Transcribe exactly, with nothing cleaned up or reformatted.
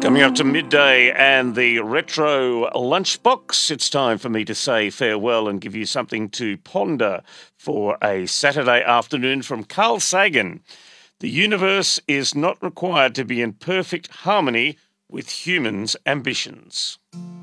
Coming up to midday and the retro lunchbox, it's time for me to say farewell and give you something to ponder for a Saturday afternoon from Carl Sagan. The universe is not required to be in perfect harmony with humans' ambitions.